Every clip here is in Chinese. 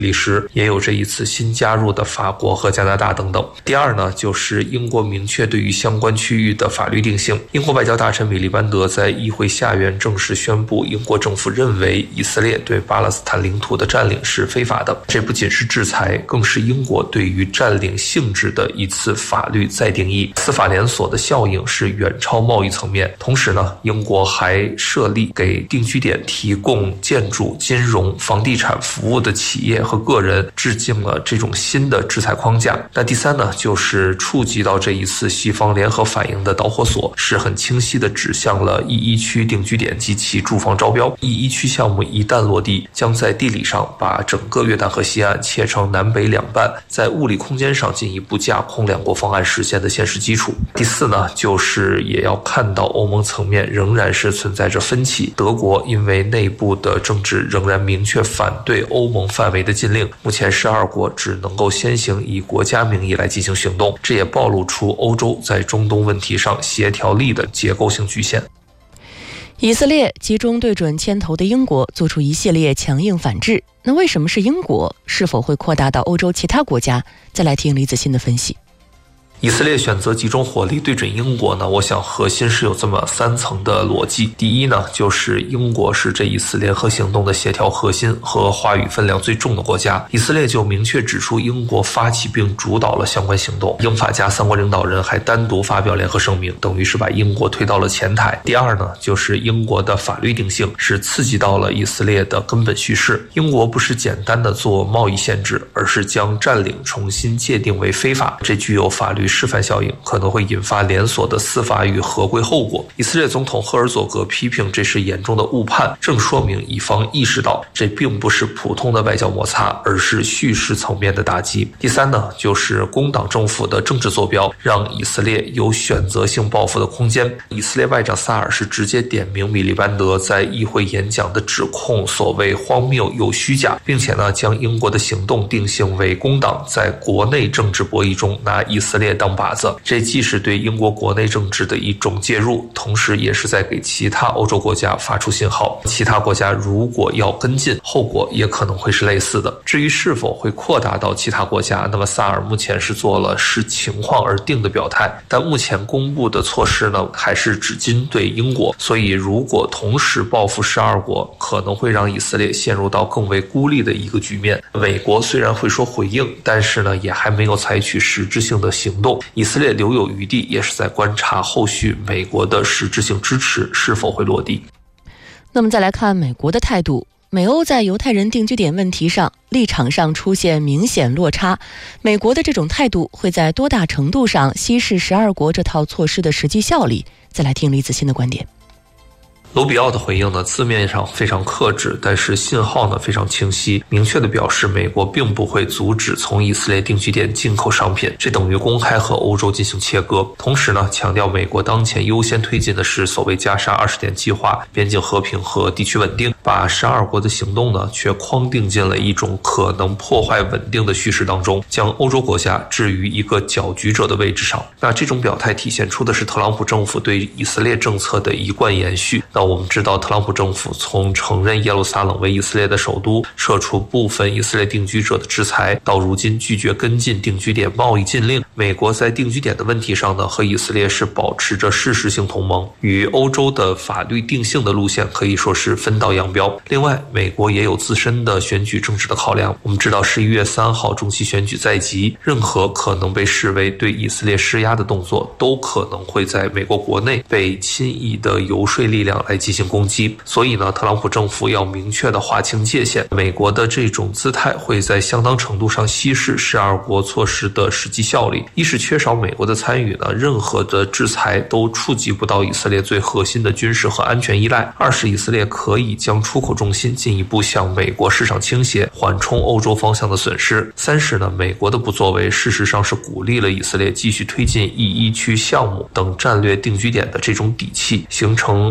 利时，也有这一次新加入的法国和加拿大等等。第二呢，就是英国明确对于相关区域的法律定性。英国外交大臣米利班德在议会下院正式宣布，英国政府认为以色列对巴勒斯坦领土的占领是非法的。这不仅是制裁，更是英国对于占领性质的一次法律再定义。司法连锁的效应是远超贸易层面。同时呢，英国还设立给定居点提供建筑、金融、房地产服务的企业和个人致敬了这种新的制裁框架。那第三呢，就是触及到这一次西方联合反应的导火索，是很清晰地指向了E1区定居点及其住房招标。E1区项目一旦落地，将在地理上把整个约旦河西岸切成南北两半，在物理空间上进一步架空两国方案实现的现实基础。第四呢，就是也要看到欧盟层面仍然是存在着分歧。德国因为内部的政治仍然明确反对欧盟范围的禁令，目前12国只能够先行以国家名义来进行行动，这也暴露出欧洲在中东问题上协调力的结构性局限。 以色列集中对准牵头的英国做出一系列强硬反制，那为什么是英国？是否会扩大到欧洲其他国家？再来听李子欣的分析。 以色列选择集中火力对准英国呢，我想核心是有这么3层的逻辑。第一呢，就是英国是这一次联合行动的协调核心和话语分量最重的国家。以色列就明确指出英国发起并主导了相关行动，英法加3国领导人还单独发表联合声明，等于是把英国推到了前台。第二呢，就是英国的法律定性是刺激到了以色列的根本叙事。英国不是简单的做贸易限制，而是将占领重新界定为非法，这具有法律示范效应，可能会引发连锁的司法与合规后果。以色列总统赫尔佐格批评这是严重的误判，正说明以方意识到这并不是普通的外交摩擦，而是叙事层面的打击。第三呢，就是工党政府的政治坐标让以色列有选择性报复的空间。以色列外长萨尔是直接点名米利班德在议会演讲的指控所谓荒谬又虚假，并且呢将英国的行动定性为工党在国内政治博弈中拿以色列当靶子。这既是对英国国内政治的一种介入，同时也是在给其他欧洲国家发出信号，其他国家如果要跟进，后果也可能会是类似的。至于是否会扩大到其他国家，那么萨尔目前是做了视情况而定的表态，但目前公布的措施呢，还是只针对英国，所以如果同时报复12国，可能会让以色列陷入到更为孤立的一个局面。美国虽然会说回应，但是呢，也还没有采取实质性的行动。以色列留有余地，也是在观察后续美国的实质性支持是否会落地。 那么再来看美国的态度，美欧在犹太人定居点问题上立场上出现明显落差，美国的这种态度会在多大程度上稀释12国这套措施的实际效力？再来听李子欣的观点。 卢比奥的回应呢，字面上非常克制，但是信号呢非常清晰，明确的表示美国并不会阻止从以色列定居点进口商品，这等于公开和欧洲进行切割。同时呢，强调美国当前优先推进的是所谓加沙20点计划，边境和平和地区稳定，把12国的行动呢却框定进了一种可能破坏稳定的叙事当中，将欧洲国家置于一个搅局者的位置上。那这种表态体现出的是特朗普政府对以色列政策的一贯延续。那我们知道，特朗普政府从承认耶路撒冷为以色列的首都，撤除部分以色列定居者的制裁，到如今拒绝跟进定居点贸易禁令。美国在定居点的问题上呢，和以色列是保持着事实性同盟，与欧洲的法律定性的路线可以说是分道扬镳。另外，美国也有自身的选举政治的考量。我们知道11月3号中期选举在即，任何可能被视为对以色列施压的动作，都可能会在美国国内被亲以的游说力量来进行攻击。所以呢，特朗普政府要明确的划清界限，美国的这种姿态会在相当程度上稀释12国措施的实际效力。一是缺少美国的参与呢，任何的制裁都触及不到以色列最核心的军事和安全依赖；二是以色列可以将出口重心进一步向美国市场倾斜，缓冲欧洲方向的损失；三是呢，美国的不作为事实上是鼓励了以色列继续推进E1区项目等战略定居点的这种底气，形成欧洲制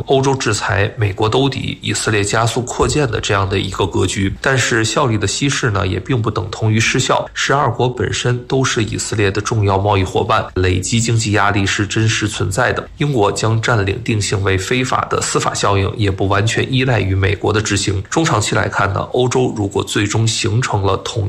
制裁，美国兜底，以色列加速扩建的这样的一个格局。但是效力的稀释呢，也并不等同于失效。12国本身都是以色列的重要贸易伙伴，累积经济压力是真实存在的。英国将占领定性为非法的司法效应，也不完全依赖于美国的执行。中长期来看呢，欧洲如果最终形成了统